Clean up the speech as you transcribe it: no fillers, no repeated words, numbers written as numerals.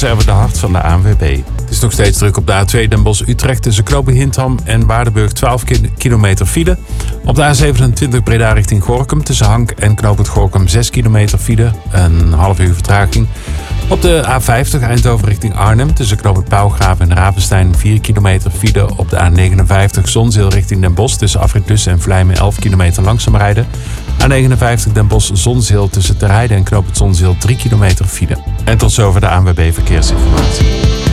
Verkeersservice de Hart van de ANWB. Het is nog steeds druk op de A2 Den Bosch-Utrecht tussen Knopen-Hintham en Waardenburg 12 kilometer file. Op de A27 Breda richting Gorinchem tussen Hank en Knoopend Gorinchem 6 kilometer file, een half uur vertraging. Op de A50 Eindhoven richting Arnhem tussen Knoopend Pauwgraven en Ravenstein 4 kilometer file. Op de A59 Zonzeel richting Den Bosch tussen Afrit Dussen en Vlijmen 11 kilometer langzaam rijden. A59 Den Bosch-Zonzeel tussen Terheide en Knoopend Zonzeel 3 kilometer file. En tot zover de ANWB Verkeersinformatie.